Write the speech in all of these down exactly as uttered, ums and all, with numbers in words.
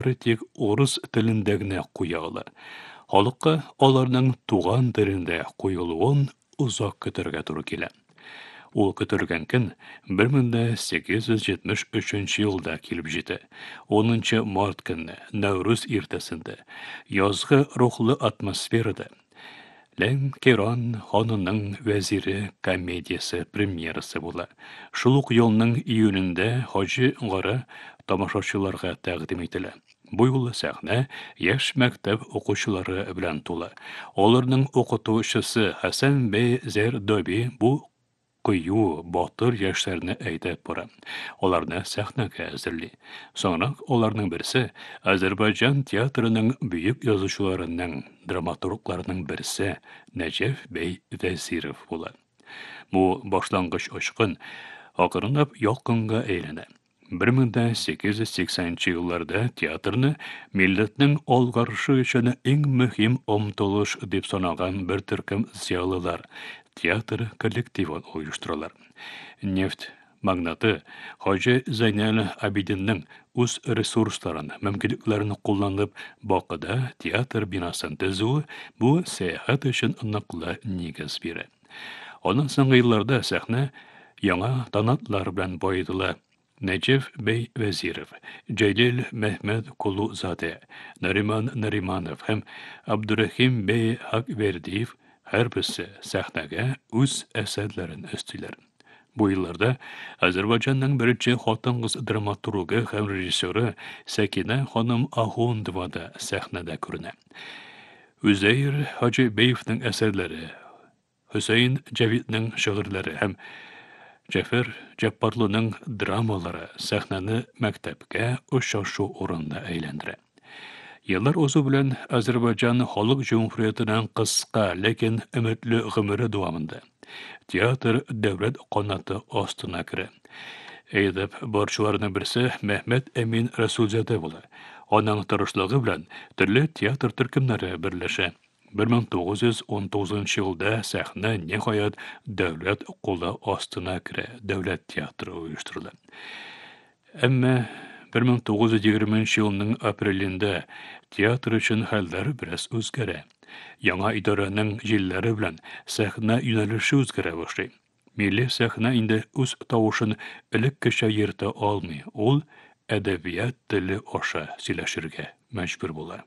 тик орыс телендәгенә куялы. Халыкка аларның туган телендә куелуын узак көтәргә туры килә. Ул көтелгән көн бер мең сигез йөз җитмеш өченче елда килеп җитә. онынчы март көнне, Нәүрүз иртәсендә, язгы рухлы атмосферада Лән Керан ханының вәзире комедиясы премьерасы була. Шул ук елның июнендә Хаҗи Гара тамашачыларга тәкъдим ителә. Бу юлы сәхнә яшь мәктәп укучылары белән тула. Аларның укытучысы Хәсән бәй Зәрдоби бу кыю, батыр яшьләрне әйтеп бара. Аларны сәхнәгә әзерли. Соңрак аларның берсе Азәрбайҗан театрының бөек язучыларының, драматургларының берсе Нәҗеф бәй Вәзиров була. Бу башлангыч очкын акрынлап ялкынга әйләнә. бер мең сигез йөз сиксәнче елларда театрны милләтнең алгарышы өчен иң мөһим омтылыш дип санаган бер төркем зыялылар театр коллективын оештыралар. Нефть магнаты Хаҗи Зәйнәл Абидинның үз ресурсларын, мөмкинлекләрен кулланып, Бакыда театр бинасын төзүе бу сәяхәт өчен ныклы нигез бирә. Аның соңгы елларда сәхнә яңа танатлар белән баетыла. Нәҗеф бәй Вәзиров, Җәлил Мәхмәд Кулузаде, Нариман Нариманов һәм Абдурахим бәй Хаквердиев һәрберсе сәхнәгә үз әсәрләрен өстиләр. Бу елларда Азәрбайҗанның беренче хатын-кыз драматургы һәм режиссеры Сәкинә ханым Ахундова да сәхнәдә күренә. Үзәйр Хаҗибеевның әсәрләре, Хөсәйн Җавидның шигырьләре һәм Җәфәр Җаппарлының драмалары сәхнәне мәктәпкә очрашу урынына әйләндерә. Еллар узу белән Азәрбайҗан халык җумһуриятының кыска, ләкин өметле гомере дәвамында театр дәүләт канаты астына керә. Әйдәп барчыларның берсе Мәхмәт Әмин Расулзадә була. Аның тырышлыгы белән төрле театр төркемнәре берләшә. бер мең тугыз йөз ун тугызынчы елда сәхнә ниһаять дәүләт кулы астына керә, дәүләт театры оештырыла. Әмма бер мең тугыз йөз егерменче елның апрелендә театр өчен хәлләр бераз үзгәрә. Яңа идарәнең җилләре белән сәхнә юнәлеше үзгәрә башлый. Милли сәхнә инде үз тавышын элеккечә йөртә алмый. Ул әдәбият теле аша сөйләшергә мәҗбүр була.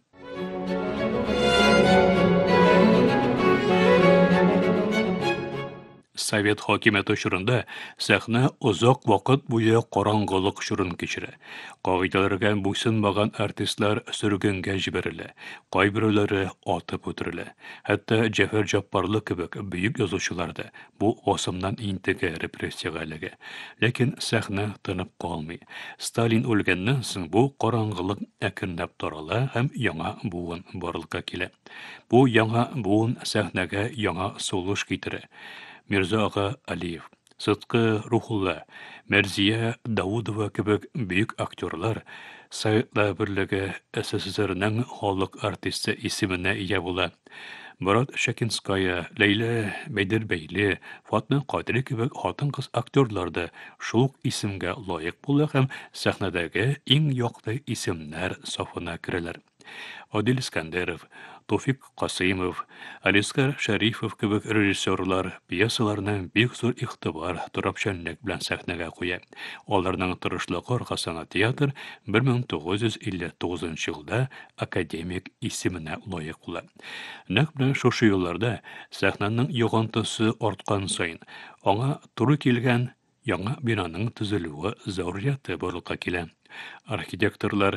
Совет хакимияте чорында сәхнә озак вакыт буе караңгылык чорын кичерә. Кагыйдәләргә буйсынмаган артистлар сөргенгә җибәрелә, кайберләре атып үтерелә. Хәтта Җәфәр Җаппарлы кебек бөек язучылар да бу асымнан интегә репрессиягә эләгә. Ләкин сәхнә тынып калмый. Сталин үлгәннән соң бу караңгылык әкренләп тарала һәм яңа буын барлыкка килә. Бу яңа буын сәхнәгә яңа сулыш китерә. Мирза Ага Алиев, Сыдкы Рухулла, Мәрзия Даудова кебек бөек актерлар Советлар берлеге СССРның халык артисты исеменә ия була. Мурат Шакинская, Ләйлә Бәйдербәйле, Фатма Кадри кебек хатын-кыз актерлар да шул исемгә лаек була һәм сәхнәдәге иң яклы исемнәр сафына керәләр. Адил Искәндәров, Тофик Касыймов, Алискар Шәрифов кебек режиссерлар пьесаларны бик зур игътибар, турапчанлык белән сәхнәгә куя. Аларның тырышлыгы аркасында театр бер мең тугыз йөз илле тугызынчы елда академик исеменә лаек була. Нәкъ менә шушы елларда сәхнәнең йогынтысы арткан саен, аңа туры килгән яңа бинаның төзелүе зарурияте барлыкка килә. Архитекторлар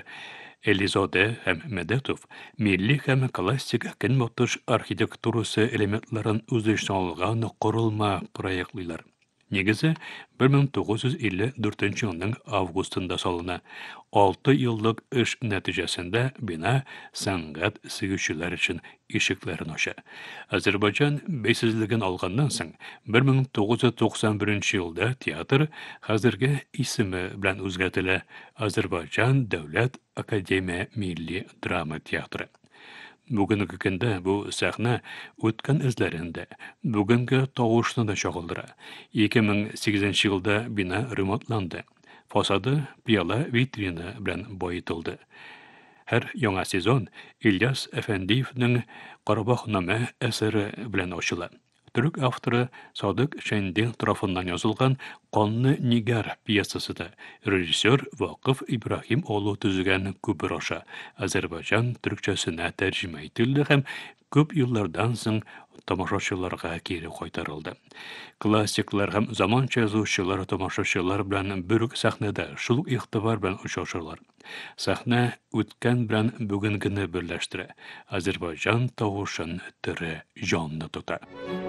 Элизоде һәм Мәдәтов милли һәм классик көнбатыш архитектурасы элементларын үз эченә алган корылма проектлыйлар. Нигезе бер мең тугыз йөз илле дүртенче елның августында салына. алты еллык эш нәтиҗәсендә бина сәнгать сөючеләр өчен ишекләрен ача. Азәрбайҗан бәйсезлеген алганнан соң бер мең тугыз йөз туксан беренче елда театр хәзерге исеме белән үзгәртелә. Азәрбайҗан дәүләт академия милли драма театры. Бүгенге көндә бу сәхнә үткән эзләрендә, бүгенге тавышны да чагылдыра. ике мең сигезенче елда бина ремонтланды. Фасады пыяла витрина белән баетылды. Her яңа сезон Ильяс Әфәндиевнең Карабах наме әсәре белән ачыла. Түрк авторы Садык Шәндин тарафыннан язылган «Канны нигәр» пьесасы да режиссер Вакыф Ибраһим улы төзегән күпер аша Азәрбайҗан төркчәсенә тәрҗемә ителде һәм күп еллардан соң тамашачыларга кире кайтарылды. Классиклар һәм заманча язучылар тамашачылар белән бер үк сәхнәдә шул ук игътибар белән очрашалар. Сәхнә үткән белән бүгенгене берләштерә. Азәрбайҗан тавышын тере, җанлы тота.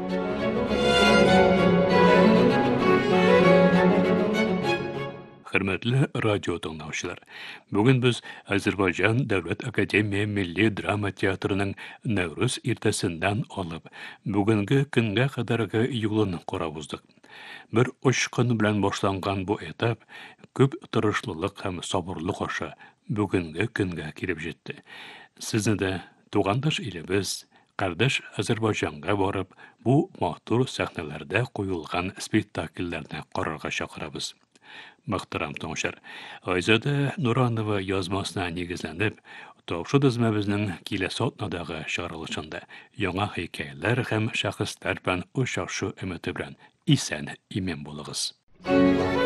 Хөрмәтле радио тыңлаучылар, бүген без Азәрбайҗан Дәүләт Академия Милли драма театрының Нәүрүз иртәсеннән алып, бүгенге көнгә кадәрге юлын карап уздык. Бер очкын белән башланган бу этап күп тырышлылык һәм сабырлык аша бүгенге көнгә килеп җитте. Сезне дә тугандаш илебез, кардәш Азәрбайҗанга барып, бу матур сәхнәләрдә куелган спектакльләрне карарга чакырабыз. Мөхтәрәм тыңлаучылар, Айзада Нуранова язмасына нигезләнеп, Тавышы дизмәбезнең киләсе атнадагы чыгарылышында яңа хикәяләр һәм шәхесләр белән очрашу өмете белән исән-имин булыгыз.